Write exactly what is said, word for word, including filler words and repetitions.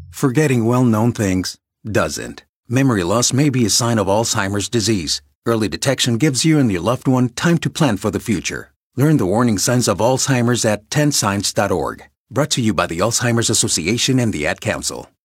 Forgetting well-known things doesn't. Memory loss may be a sign of Alzheimer's disease. Early detection gives you and your loved one time to plan for the future. Learn the warning signs of Alzheimer's at ten signs dot org. Brought to you by the Alzheimer's Association and the Ad Council.